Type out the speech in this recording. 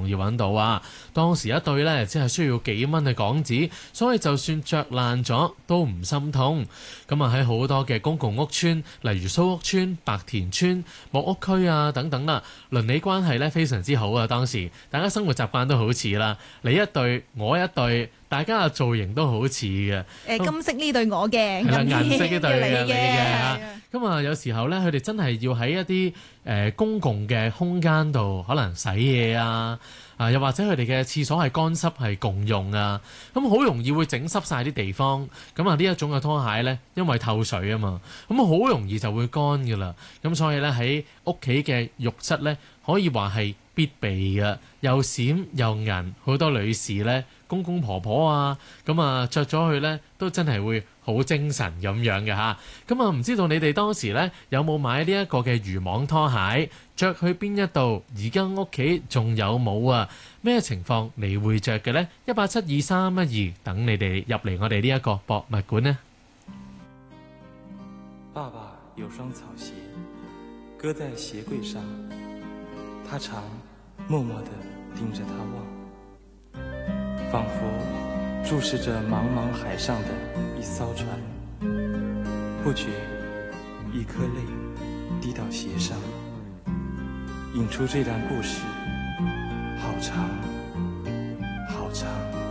容易揾到啊。當時一對呢，只係需要幾蚊嘅港紙，所以就算着爛咗都唔心痛。咁啊喺好多嘅公共屋邨，例如蘇屋邨、白田邨、木屋區啊等等啦，鄰里關係呢非常之好啊。當時大家生活習慣都好似啦，你一對我一對，大家嘅造型都好似嘅。 金色呢對我嘅， 係啦，銀色呢對你嘅。 咁啊，有時候咧，佢哋真係要喺一啲公共嘅空間度，可能洗嘢啊，又或者佢哋嘅廁所係乾濕係共用啊，咁好容易會整濕晒啲地方。咁啊，呢一種嘅拖鞋咧，因為透水啊嘛，咁好容易就會乾噶啦。咁所以咧喺屋企嘅浴室咧，可以話係必備嘅，又閃又銀。好多女士咧，公公婆婆啊，咁啊着咗去咧，都真係會好精神咁樣嘅嚇。咁啊，唔知道你哋當時咧有冇買呢一個嘅漁網拖鞋，着去邊一度？而家屋企仲有冇啊？咩情況你會着嘅呢？1872312，等你哋入嚟我哋呢一個博物館呢。 爸爸有雙草鞋，擱在鞋櫃上，他常默默地盯着它望，仿佛注視着茫茫海上的一艘船，不覺一顆淚滴到鞋上，引出這段故事，好長好長。